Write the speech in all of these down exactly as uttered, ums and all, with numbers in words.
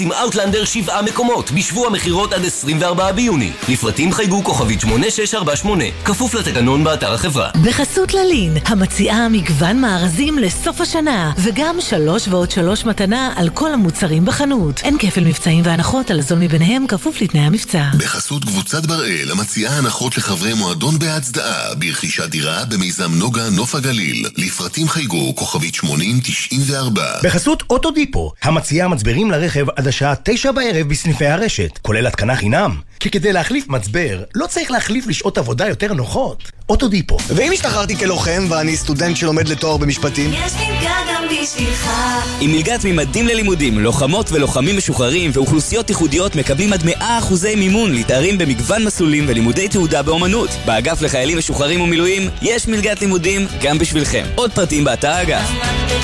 עם אאוטלנדר שבעה מקומות בשבוע מחירות עד עשרים וארבעה ביוני. לפרטים חייגו כוכבית שמונה שש ארבע שמונה, כפוף לתקנון באתר החברה. בחסות ללין, המציעה מגוון מארזים לסוף השנה, וגם שלוש ועוד שלוש מתנה על כל המוצרים בחנות. אין כפל מבצעים והנחות, על הזול מביניהם כפוף לתנאי המבצע. בחסות קבוצת בראל, המציעה הנחות לחברי מועדון בהצדעה ברכישת דירה במיזם נוגה נוף הגליל. לפרטים חייגו כוכבית שמונים תשעים וארבע. בחסות אוטודיפו, המציעה מצברים לרכב עד השעה תשע בערב בסניפי הרשת, כולל התקנה חינם. כי כדי להחליף מצבר, לא צריך להחליף לשעות עבודה יותר נוחות. אוטודיפו. ואם השתחררתי כלוחם ואני סטודנט שלומד לתואר במשפטים? יש מלגה גם בשבילך. עם מלגת ממדים ללימודים, לוחמות ולוחמים משוחררים ואוכלוסיות ייחודיות מקבלים עד מאה אחוזי מימון לתארים במגוון מסלולים ולימודי תעודה באומנות. באגף לחיילים משוחררים ומילואים יש מלגת לימודים גם בשבילכם. עוד פרטים באתר האגף.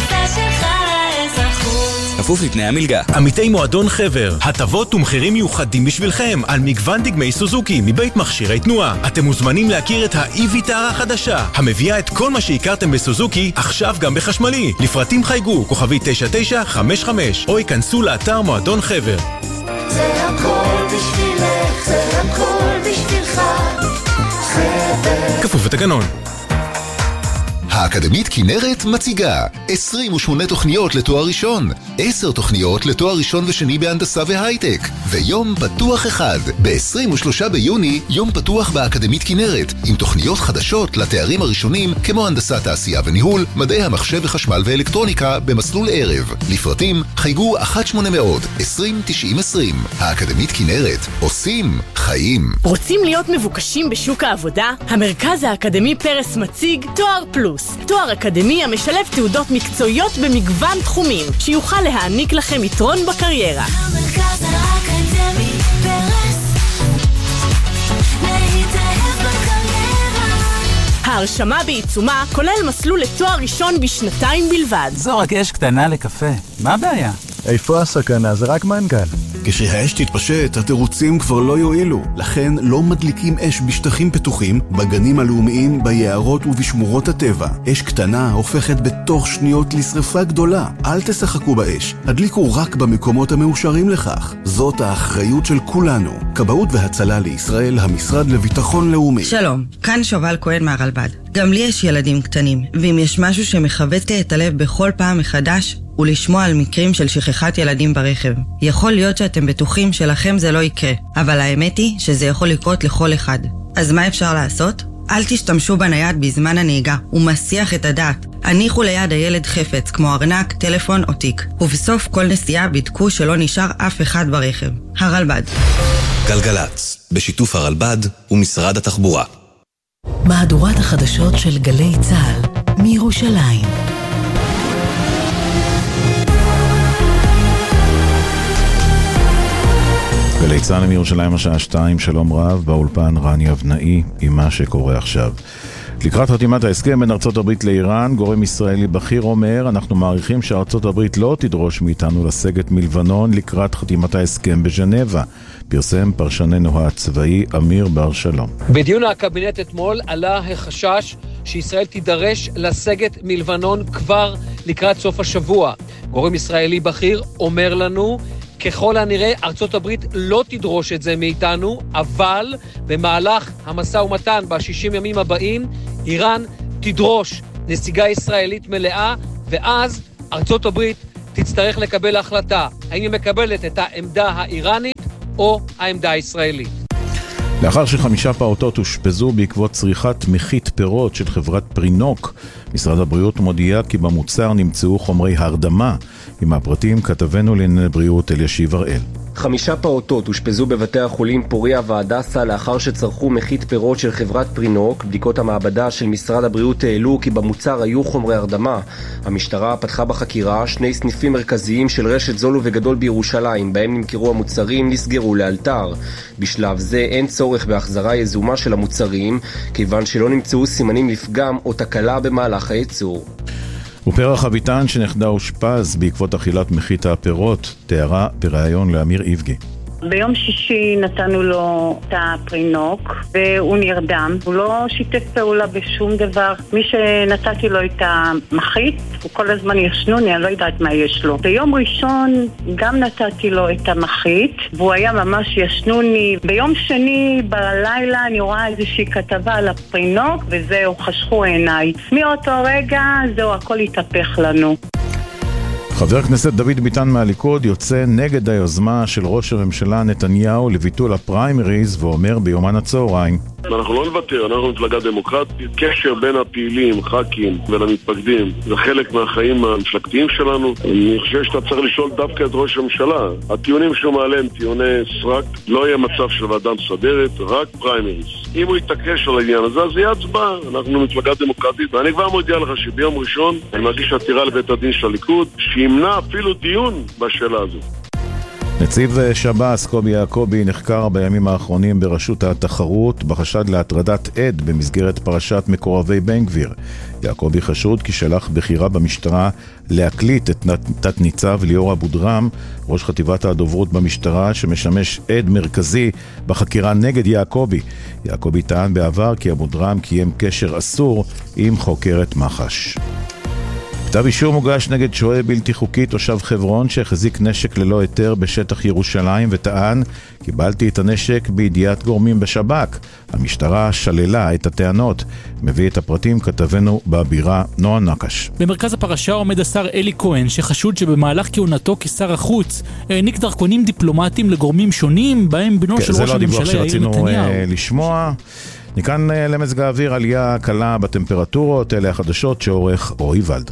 כפוף לתנאי המלגה. עמיתי מועדון חבר, הטבות ומחירים מיוחדים בשבילכם על מגוון דגמי סוזוקי מבית מכשירי תנועה. אתם מוזמנים להכיר את ה-E-Vitara החדשה, המביאה את כל מה שהכרתם בסוזוקי, עכשיו גם בחשמלי. לפרטים חייגו, כוכבי תשע תשע חמש חמש, או ייכנסו לאתר מועדון חבר. זה הכל בשבילך, זה הכל בשבילך, חבר. כפוף לתקנון. האקדמית כנרת מציגה עשרים ושמונה תוכניות לתואר ראשון, עשר תוכניות לתואר ראשון ושני בהנדסה והייטק, ויום פתוח אחד. ב-עשרים ושלושה ביוני יום פתוח באקדמית כנרת, עם תוכניות חדשות לתארים הראשונים כמו הנדסת תעשייה וניהול, מדעי המחשב וחשמל ואלקטרוניקה במסלול ערב. לפרטים חייגו אחת שמונה מאות עשרים תשעים עשרים. האקדמית כנרת, עושים חיים. רוצים להיות מבוקשים בשוק העבודה? המרכז האקדמי פרס מציג תואר פלוס, תואר אקדמי המשלב תעודות מקצועיות במגוון תחומים, שיוכל להעניק לכם יתרון בקריירה. המרכז האקדמי פרס, להתאהב בקריירה. ההרשמה בעיצומה כולל מסלול לתואר ראשון בשנתיים בלבד. זו רק אש קטנה לקפה, מה הבעיה? איפה הסכנה? זה רק מנגל. כשהאש תתפשט, התירוצים כבר לא יועילו. לכן לא מדליקים אש בשטחים פתוחים, בגנים הלאומיים, ביערות ובשמורות הטבע. אש קטנה הופכת בתוך שניות לשריפה גדולה. אל תשחקו באש. הדליקו רק במקומות המאושרים לכך. זאת האחריות של כולנו. כבאות והצלה לישראל, המשרד לביטחון לאומי. שלום, כאן שובל כהן מהרלב"ד. גם לי יש ילדים קטנים, ואם יש משהו שמחבט לי את הלב בכל פעם מחדש, ולשמוע על מקרים של שכחת ילדים ברכב. יכול להיות שאתם בטוחים שלכם זה לא יקרה, אבל האמת היא שזה יכול לקרות לכל אחד. אז מה אפשר לעשות? אל תשתמשו בנייד בזמן הנהיגה, הוא מסיח את הדעת. הניחו ליד הילד חפץ, כמו ארנק, טלפון או תיק. ובסוף כל נסיעה בדקו שלא נשאר אף אחד ברכב. הרלב"ד. גלגלץ, בשיתוף הרלב"ד ומשרד התחבורה. מהדורת החדשות של גלי צהל, מירושלים. גלי צהל מירושלים השעה שתיים, שלום רב, באולפן רני אבנאי עם מה שקורה עכשיו. לקראת חתימת ההסכם בין ארצות הברית לאיראן, גורם ישראלי בכיר אומר, אנחנו מעריכים שארצות הברית לא תדרוש מאיתנו לסגת מלבנון לקראת חתימת ההסכם בז'נבה. פרסם פרשננו הצבאי אמיר בר שלום. בדיון הקבינט אתמול עלה החשש שישראל תידרש לסגת מלבנון כבר לקראת סוף השבוע. גורם ישראלי בכיר אומר לנו, ככל הנראה ארצות הברית לא תדרוש את זה מאיתנו, אבל במהלך המשא ומתן בשישים ימים הבאים, איראן תדרוש נסיגה ישראלית מלאה, ואז ארצות הברית תצטרך לקבל החלטה, האם היא מקבלת את העמדה האיראנית או העמדה הישראלית. לאחר שחמישה פעוטות הושפזו בעקבות צריכת מחית פירות של חברת פרינוק, משרד הבריאות מודיע כי במוצר נמצאו חומרי הרדמה. עם הפרטים כתבנו לענייני בריאות אלישיב הראל. חמישה פעוטות הושפזו בבתי החולים פוריה והדסה לאחר שצרכו מחית פירות של חברת פרינוק. בדיקות המעבדה של משרד הבריאות העלו כי במוצר היו חומרי הרדמה. המשטרה פתחה בחקירה. שני סניפים מרכזיים של רשת זולו וגדול בירושלים בהם נמכרו המוצרים נסגרו לאלתר. בשלב זה אין צורך בהחזרה יזומה של המוצרים כיוון שלא נמצאו סימנים לפגם או תקלה במהלך הייצור. ופרח אביטן שנחדה הושפז בעקבות אכילת מחית הפירות, תיארה בריאיון לאמיר איבגי. ביום שישי נתנו לו את הפרינוק והוא נרדם, הוא לא שיתף פעולה בשום דבר. מי שנתתי לו את המחית, הוא כל הזמן ישנוני, אני לא יודעת מה יש לו. ביום ראשון גם נתתי לו את המחית והוא היה ממש ישנוני. ביום שני בלילה אני רואה איזושהי כתבה על הפרינוק וזהו, חשכו עיניי. מאותו רגע זהו, הכל התהפך לנו. חבר הכנסת דוד ביטן מהליכוד יוצא נגד היוזמה של ראש הממשלה נתניהו לביטול הפריימריז ואומר ביומן הצהריים: אנחנו לא נוותר, אנחנו מפלגה דמוקרטית. קשר בין הפעילים, ח"כים ולמתפקדים זה חלק מהחיים המפלגתיים שלנו. אני חושב שאתה צריך לשאול דווקא את ראש הממשלה. הטיעונים שהוא מעלה הם טיעוני סרק, לא יהיה מצב של ועדה מסדרת, רק פריימריז. אם הוא יתעקש על העניין הזה, אז יהיה הצבעה. אנחנו מפלגה דמוקרטית, ואני כבר מודיע לך שביום ראשון אני מגיש עתירה לבית הדין של הליכוד שימנע אפילו דיון בשאלה הזו. נציב שב"ס קובי יעקובי נחקר בימים האחרונים ברשות התחרות בחשד להטרדת עד במסגרת פרשת מקורבי בן גביר. יעקובי חשוד כי שלח בחירה במשטרה להקליט את תת ניצב ליאור אבו דרם, ראש חטיבת הדוברות במשטרה שמשמש עד מרכזי בחקירה נגד יעקובי. יעקובי טען בעבר כי אבו דרם קיים קשר אסור עם חוקרת מח"ש. כתב אישום הוגש נגד שוהה בלתי חוקי תושב חברון שהחזיק נשק ללא היתר בשטח ירושלים וטען: קיבלתי את הנשק בידיעת גורמים בשב"כ. המשטרה שללה את הטענות. מביא את הפרטים כתבנו בבירה נועה נקש. במרכז הפרשה עומד השר אלי כהן שחשוד שבמהלך כהונתו כשר החוץ העניק דרכונים דיפלומטיים לגורמים שונים בהם בנו של ראש הממשלה יאיר נתניהו. לשמוע מכאן למזג האוויר עלייה קלה בטמפרטורות. אלה החדשות שעורך רועי ולד.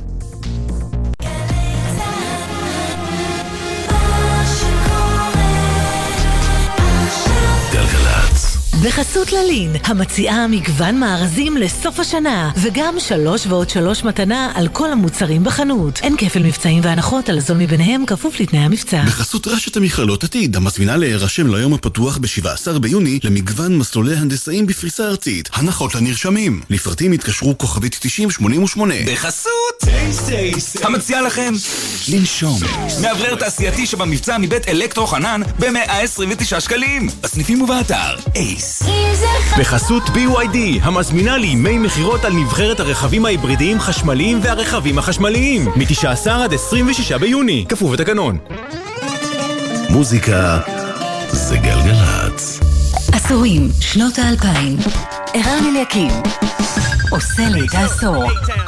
בחסות ללין, המציעה מגוון מארזים לסוף השנה, וגם שלוש ועוד שלוש מתנה על כל המוצרים בחנות. אין כפל מבצעים והנחות על זול מביניהם כפוף לתנאי המבצע. בחסות רשת המכללות עתיד, המזמינה להירשם ליום הפתוח ב-שבעה עשר ביוני למגוון מסלולי הנדסאים בפריסה ארצית. הנחות לנרשמים. לפרטים התקשרו כוכבית תשעים שמונים ושמונה. בחסות טייסט טייסט, המציעה לכם לנשום. מאוורר תעשייתי שבמבצע מבית אלקטרו חנן ב-מאה עשרים ותשעה שקלים. בסניפים ובאתר אייס. בחסות בי וואי די, המזמינה לימי מחירות על נבחרת הרכבים ההיברידיים חשמליים והרכבים החשמליים מ-תשעה עשר עד עשרים ושישה ביוני, כפוף לתקנון. מוזיקה זה גלגלצ. עשורים, שנות האלפיים, ערן אליקים עושה לי את העשור.